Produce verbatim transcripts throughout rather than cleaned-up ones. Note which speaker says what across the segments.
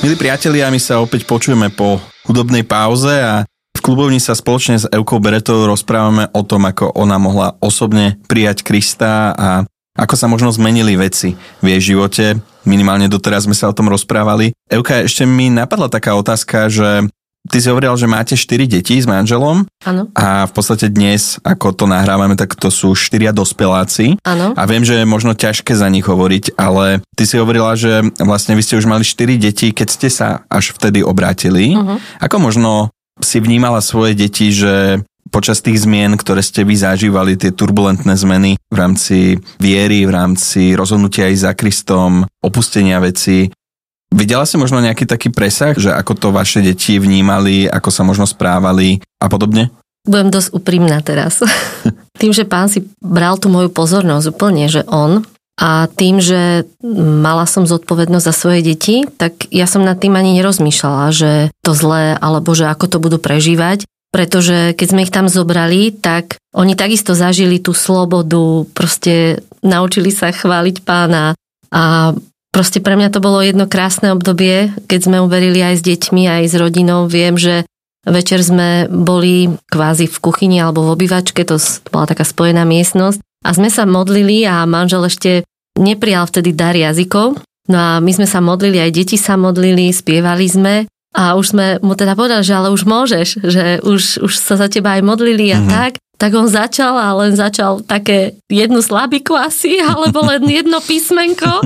Speaker 1: Milí priatelia, my sa opäť počujeme po hudobnej pauze a v klubovni sa spoločne s Evkou Beretovou rozprávame o tom, ako ona mohla osobne prijať Krista a ako sa možno zmenili veci v jej živote. Minimálne doteraz sme sa o tom rozprávali. Evka, ešte mi napadla taká otázka, že ty si hovorila, že máte štyri deti s manželom.
Speaker 2: Áno.
Speaker 1: A v podstate dnes, ako to nahrávame, tak to sú štyria dospeláci.
Speaker 2: Áno.
Speaker 1: A viem, že je možno ťažké za nich hovoriť, ale ty si hovorila, že vlastne vy ste už mali štyri deti, keď ste sa až vtedy obrátili. Uh-huh. Ako možno si vnímala svoje deti, že počas tých zmien, ktoré ste vy zažívali, tie turbulentné zmeny v rámci viery, v rámci rozhodnutia aj za Kristom, opustenia vecí, videla si možno nejaký taký presah, že ako to vaše deti vnímali, ako sa možno správali a podobne?
Speaker 2: Budem dosť úprimná teraz. Tým, že pán si bral tú moju pozornosť úplne, že on, a tým, že mala som zodpovednosť za svoje deti, tak ja som nad tým ani nerozmýšľala, že to zlé, alebo že ako to budú prežívať, pretože keď sme ich tam zobrali, tak oni takisto zažili tú slobodu, proste naučili sa chváliť pána a proste pre mňa to bolo jedno krásne obdobie, keď sme uverili aj s deťmi, aj s rodinou. Viem, že večer sme boli kvázi v kuchyni alebo v obývačke, to bola taká spojená miestnosť. A sme sa modlili a manžel ešte neprijal vtedy dar jazykov. No a my sme sa modlili, aj deti sa modlili, spievali sme. A už sme mu teda povedali, že ale už môžeš, že už, už sa za teba aj modlili a mm-hmm. tak. Tak on začal a len začal také jednu slabiku asi, alebo len jedno písmenko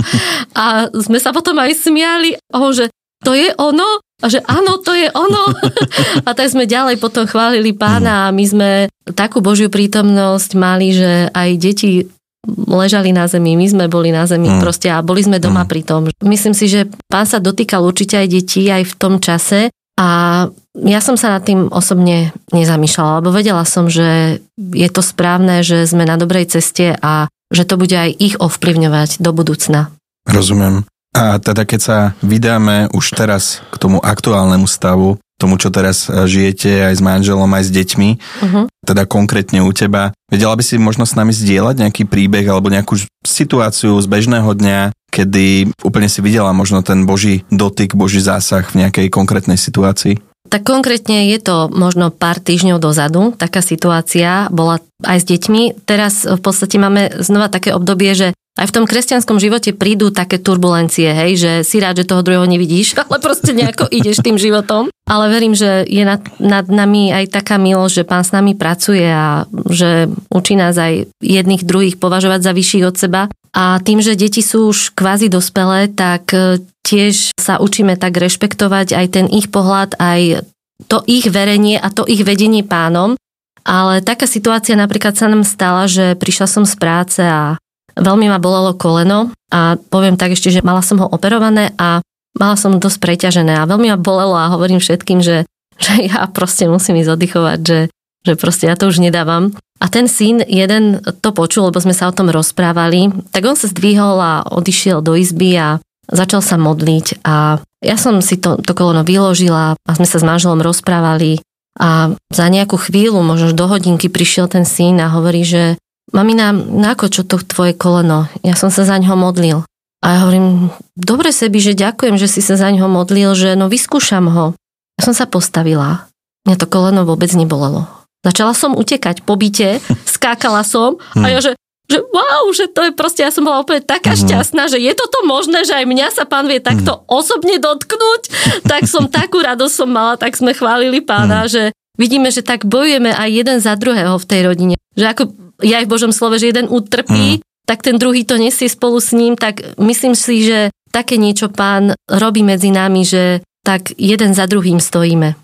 Speaker 2: a sme sa potom aj smiali, oh, že to je ono a že áno, to je ono. A tak sme ďalej potom chválili pána a my sme takú Božiu prítomnosť mali, že aj deti ležali na zemi, my sme boli na zemi mm. proste a boli sme doma mm. pri tom. Myslím si, že pán sa dotýkal určite aj detí aj v tom čase a ja som sa nad tým osobne nezamýšľala, lebo vedela som, že je to správne, že sme na dobrej ceste a že to bude aj ich ovplyvňovať do budúcna.
Speaker 1: Rozumiem. A teda keď sa vydáme už teraz k tomu aktuálnemu stavu, tomu, čo teraz žijete aj s manželom, aj s deťmi, uh-huh. teda konkrétne u teba, vedela by si možno s nami zdieľať nejaký príbeh alebo nejakú situáciu z bežného dňa, kedy úplne si videla možno ten Boží dotyk, Boží zásah v nejakej konkrétnej situácii?
Speaker 2: Tak konkrétne je to možno pár týždňov dozadu, taká situácia bola aj s deťmi. Teraz v podstate máme znova také obdobie, že aj v tom kresťanskom živote prídu také turbulencie, hej, že si rád, že toho druhého nevidíš, ale proste nejako ideš tým životom. Ale verím, že je nad, nad nami aj taká milosť, že pán s nami pracuje a že učí nás aj jedných druhých považovať za vyšších od seba. A tým, že deti sú už kvázi dospelé, tak tiež sa učíme tak rešpektovať aj ten ich pohľad, aj to ich verenie a to ich vedenie pánom. Ale taká situácia napríklad sa nám stala, že prišla som z práce a veľmi ma bolelo koleno a poviem tak ešte, že mala som ho operované a mala som dosť preťažené a veľmi ma bolelo a hovorím všetkým, že, že ja proste musím ísť oddychovať, že, že proste ja to už nedávam. A ten syn jeden to počul, lebo sme sa o tom rozprávali, tak on sa zdvihol a odišiel do izby a začal sa modliť a ja som si to, to koleno vyložila a sme sa s manželom rozprávali a za nejakú chvíľu, možno do hodinky prišiel ten syn a hovorí, že mamina, náko čo to tvoje koleno? Ja som sa za ňoho modlil. A ja hovorím, dobre sebi, že ďakujem, že si sa za ňoho modlil, že no vyskúšam ho. Ja som sa postavila. Mňa to koleno vôbec nebolelo. Začala som utekať po byte, skákala som a ja, že, že wow, že to je proste, ja som bola úplne taká mm. šťastná, že je toto možné, že aj mňa sa pán vie takto mm. osobne dotknúť. Tak som takú radosť som mala, tak sme chválili pána, mm. že vidíme, že tak bojujeme aj jeden za druhého v tej rodine. Že ako je aj v Božom slove, že jeden utrpí, mm. tak ten druhý to nesie spolu s ním, tak myslím si, že také niečo pán robí medzi nami, že tak jeden za druhým stojíme.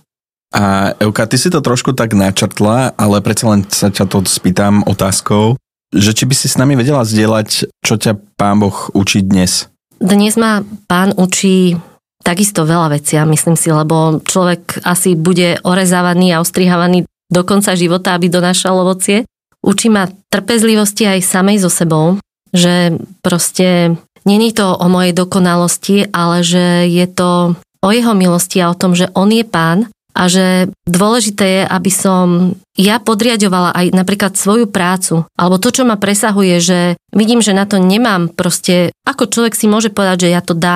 Speaker 1: A Evka, ty si to trošku tak načrtla, ale predsa len sa ťa to spýtam otázkou, že či by si s nami vedela zdieľať, čo ťa pán Boh učí dnes?
Speaker 2: Dnes ma pán učí takisto veľa vecí, myslím si, lebo človek asi bude orezávaný a ostrihávaný do konca života, aby donášal ovocie. Učí ma trpezlivosti aj samej so sebou, že proste není to o mojej dokonalosti, ale že je to o jeho milosti a o tom, že on je pán a že dôležité je, aby som ja podriaďovala aj napríklad svoju prácu, alebo to, čo ma presahuje, že vidím, že na to nemám proste, ako človek si môže povedať, že ja to dám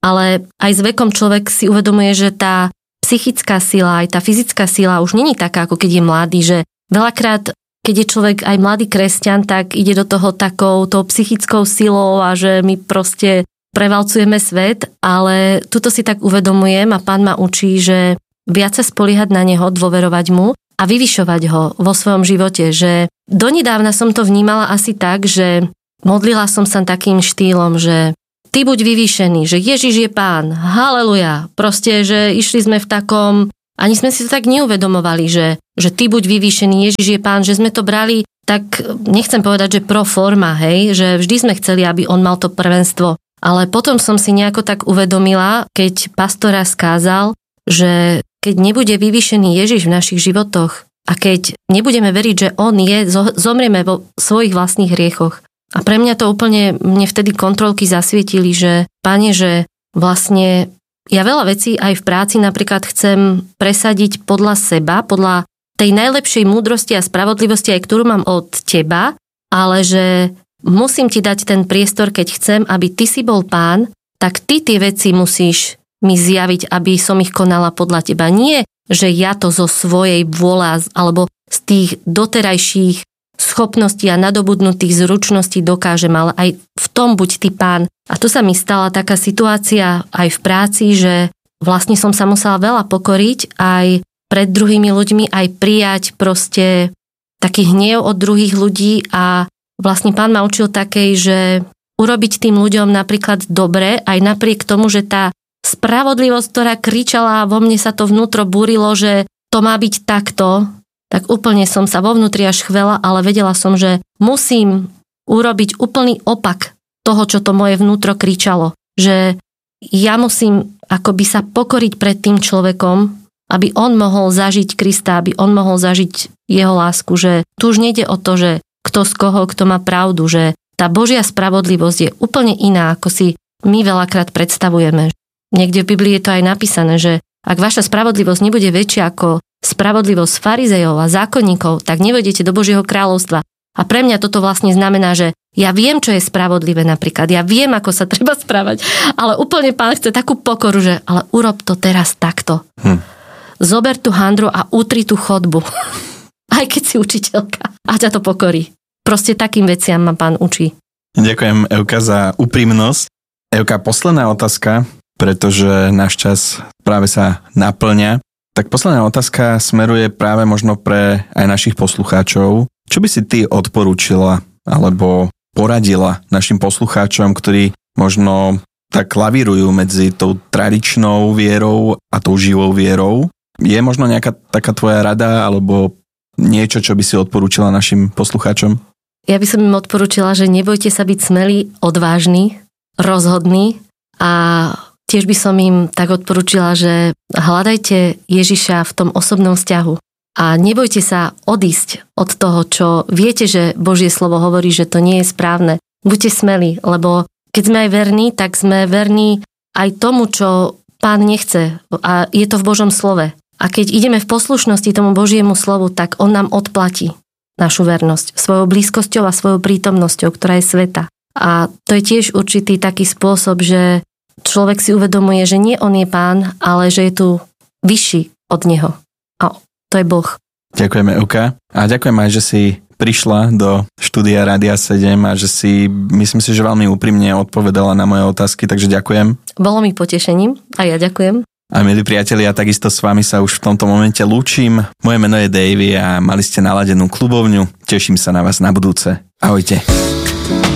Speaker 2: ale aj s vekom človek si uvedomuje, že tá psychická sila, aj tá fyzická sila už není taká, ako keď je mladý, že veľakrát, keď je človek aj mladý kresťan, tak ide do toho takou tou psychickou silou a že my proste prevalcujeme svet, ale tuto si tak uvedomujem a Pán ma učí, že viac sa spoliehať na Neho, dôverovať mu a vyvyšovať ho vo svojom živote, že donedávna som to vnímala asi tak, že modlila som sa takým štýlom, že ty buď vyvýšený, že Ježiš je Pán, haleluja. Proste, že išli sme v takom, ani sme si to tak neuvedomovali, že, že ty buď vyvýšený, Ježiš je Pán, že sme to brali tak, nechcem povedať, že pro forma, hej, že vždy sme chceli, aby on mal to prvenstvo. Ale potom som si nejako tak uvedomila, keď pastora skázal, že keď nebude vyvýšený Ježiš v našich životoch a keď nebudeme veriť, že on je, zomrieme vo svojich vlastných hriechoch. A pre mňa to úplne, mne vtedy kontrolky zasvietili, že Pane, že vlastne ja veľa vecí aj v práci napríklad chcem presadiť podľa seba, podľa tej najlepšej múdrosti a spravodlivosti, aj ktorú mám od teba, ale že musím ti dať ten priestor, keď chcem, aby ty si bol Pán, tak ty tie veci musíš mi zjaviť, aby som ich konala podľa teba. Nie, že ja to zo svojej vôle alebo z tých doterajších schopností a nadobudnutých zručností dokážem, ale aj v tom buď ty Pán. A tu sa mi stala taká situácia aj v práci, že vlastne som sa musela veľa pokoriť aj pred druhými ľuďmi, aj prijať proste taký hnev od druhých ľudí a vlastne Pán ma učil takej, že urobiť tým ľuďom napríklad dobre, aj napriek tomu, že tá spravodlivosť, ktorá kričala, vo mne sa to vnútro búrilo, že to má byť takto, tak úplne som sa vo vnútri až chvela, ale vedela som, že musím urobiť úplný opak toho, čo to moje vnútro kričalo. Že ja musím akoby sa pokoriť pred tým človekom, aby on mohol zažiť Krista, aby on mohol zažiť jeho lásku. Že tu už nejde o to, že kto z koho, kto má pravdu, že tá Božia spravodlivosť je úplne iná, ako si my veľakrát predstavujeme. Niekde v Biblii je to aj napísané, že ak vaša spravodlivosť nebude väčšia ako spravodlivosť farizejov a zákonníkov, tak nevojdete do Božieho kráľovstva. A pre mňa toto vlastne znamená, že ja viem, čo je spravodlivé napríklad, ja viem, ako sa treba správať, ale úplne Pán chce takú pokoru, že ale urob to teraz takto. Hm. Zober tú handru a utri tú chodbu. Aj keď si učiteľka. A ťa to pokorí. Proste takým veciam ma Pán učí.
Speaker 1: Ďakujem, Evka, za úprimnosť. Evka, posledná otázka, pretože náš čas práve sa naplňa. Tak posledná otázka smeruje práve možno pre aj našich poslucháčov. Čo by si ty odporúčila alebo poradila našim poslucháčom, ktorí možno tak lavírujú medzi tou tradičnou vierou a tou živou vierou? Je možno nejaká taká tvoja rada alebo niečo, čo by si odporúčila našim poslucháčom?
Speaker 2: Ja by som im odporúčila, že nebojte sa byť smelí, odvážni, rozhodní a tiež by som im tak odporúčila, že hľadajte Ježiša v tom osobnom vzťahu a nebojte sa odísť od toho, čo viete, že Božie slovo hovorí, že to nie je správne. Buďte smelí, lebo keď sme aj verní, tak sme verní aj tomu, čo Pán nechce a je to v Božom slove. A keď ideme v poslušnosti tomu Božiemu slovu, tak on nám odplatí našu vernosť svojou blízkosťou a svojou prítomnosťou, ktorá je sveta. A to je tiež určitý taký spôsob, že človek si uvedomuje, že nie on je Pán, ale že je tu vyšší od neho. A to je Boh.
Speaker 1: Ďakujeme, Euka. A ďakujem aj, že si prišla do štúdia Rádia sedem a že si, myslím si, že veľmi úprimne odpovedala na moje otázky, takže ďakujem.
Speaker 2: Bolo mi potešením a ja ďakujem.
Speaker 1: A milí priatelia, takisto s vami sa už v tomto momente lúčim. Moje meno je Davy a mali ste naladenú klubovňu. Teším sa na vás na budúce. Ahojte.